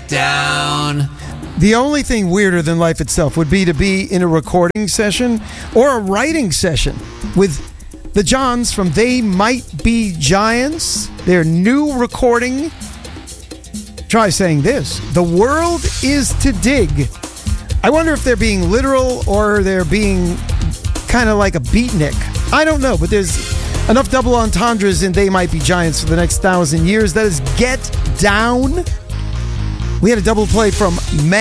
down. The only thing weirder than life itself would be to be in a recording session or a writing session with the Johns from They Might Be Giants. Their new recording. Try saying this. The world is to dig. I wonder if they're being literal or they're being kind of like a beatnik. I don't know, but there's enough double entendres in They Might Be Giants for the next 1,000 years. That is Get Down. We had a double play from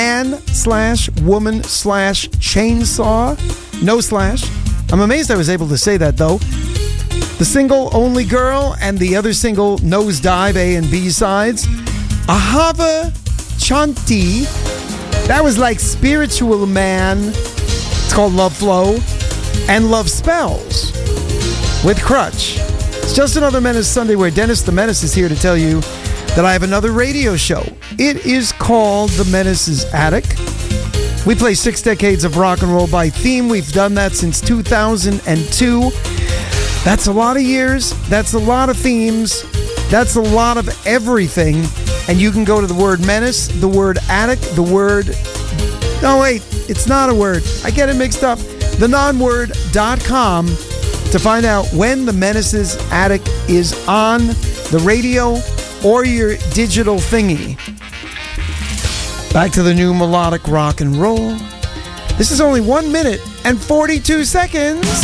Man/Woman/Chainsaw. No slash. I'm amazed I was able to say that, though. The single Only Girl and the other single Nosedive, A and B sides. Ahava Chanti. That was like Spiritual Man. It's called Love Flow. And Love Spells with Crutch. It's just another Menace Sunday where Dennis the Menace is here to tell you that I have another radio show. It is called The Menace's Attic. We play 6 decades of rock and roll by theme. We've done that since 2002. That's a lot of years. That's a lot of themes. That's a lot of everything. And you can go to the word menace, the word attic, the word... Oh, wait, it's not a word. I get it mixed up. thenonword.com to find out when The Menace's Attic is on the radio or your digital thingy. Back to the new melodic rock and roll. This is only 1 minute and 42 seconds.